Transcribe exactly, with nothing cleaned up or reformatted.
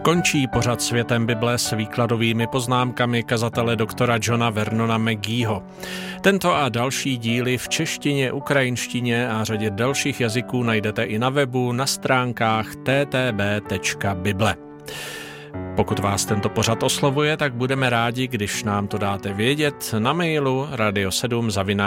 Končí pořad Světem Bible s výkladovými poznámkami kazatele doktora Johna Vernona McGeeho. Tento a další díly v češtině, ukrajinštině a řadě dalších jazyků najdete i na webu na stránkách t t b tečka bible. Pokud vás tento pořad oslovuje, tak budeme rádi, když nám to dáte vědět na mailu radio sedm zavináč